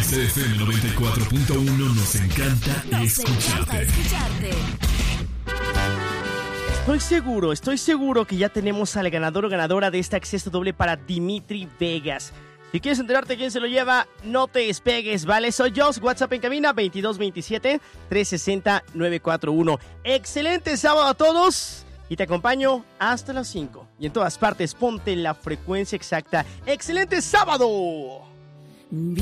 XFM 94.1 nos encanta escucharte. Estoy seguro que ya tenemos al ganador o ganadora de este acceso doble para Dimitri Vegas. Si quieres enterarte quién se lo lleva, no te despegues, ¿vale? Soy yo, WhatsApp en cabina 2227-360-941. Excelente sábado a todos y te acompaño hasta las 5. Y en todas partes ponte la frecuencia exacta. ¡Excelente sábado!